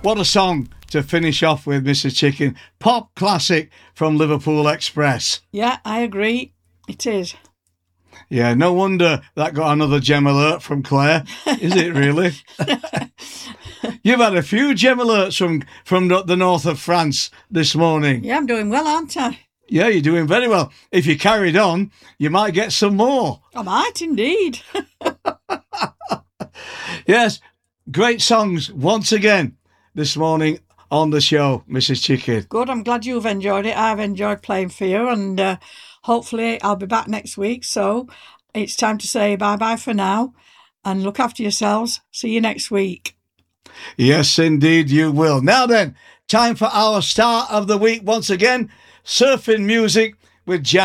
What a song to finish off with, Mrs. Chicken. Pop classic from Liverpool Express. Yeah, I agree. It is. Yeah, no wonder that got another gem alert from Claire. Is it really? You've had a few gem alerts from the north of France this morning. Yeah, I'm doing well, aren't I? Yeah, you're doing very well. If you carried on, you might get some more. I might indeed. Yes, great songs once again this morning on the show, Mrs. Chicken. Good, I'm glad you've enjoyed it. I've enjoyed playing for you, and hopefully I'll be back next week. So it's time to say bye-bye for now, and look after yourselves. See you next week. Yes, indeed you will. Now then, time for our start of the week once again, surfing music with Jan.